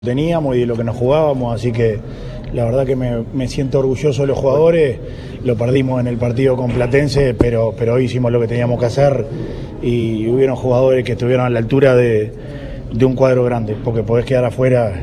Teníamos y de lo que nos jugábamos, así que la verdad que me siento orgulloso de los jugadores. Lo perdimos en el partido con Platense, pero hoy hicimos lo que teníamos que hacer y hubieron jugadores que estuvieron a la altura de un cuadro grande, porque podés quedar afuera